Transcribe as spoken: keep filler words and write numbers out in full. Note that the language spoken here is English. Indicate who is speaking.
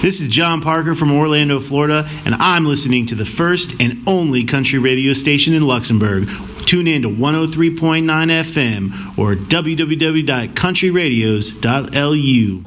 Speaker 1: This is John Parker from Orlando, Florida, and I'm listening to the first and only country radio station in Luxembourg. Tune in to one oh three point nine F M or w w w dot country radios dot l u.